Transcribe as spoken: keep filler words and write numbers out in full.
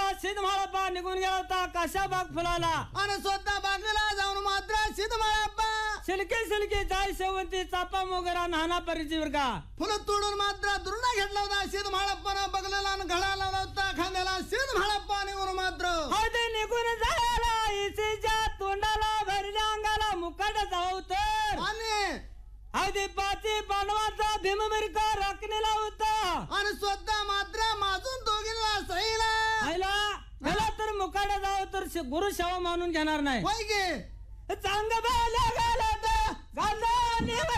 सिद्धमाळप्पा निघून गेला होता कशा बाग फुलाला आणि स्वतः बागेला जाऊन मात्र सिद्धमाळप्पा सिलकी सिलकी जाय शेवंती चापा मोगरा नाना परिजीवर का फुलं तोडून मात्र दुर्ना घेतला होता सिद्धमाळप्पानं बगलेला आणि घडा लावला होता खांद्याला सिद्धमाळप्पा निघून मात्र हळदी निघून जायला इसीच्या तोंडाला भरल्या अंगाला मुकाट जाऊ तर आणि हळदी पाची पांडवाचा भीममिरका राखणीला होता आणि स्वतः मात्र माजून दोघींना सहीला आयला गेला तर मुकाट जाऊ तर शे- गुरु सेवा मानून घेणार नाही होय गे चांग बाला गाला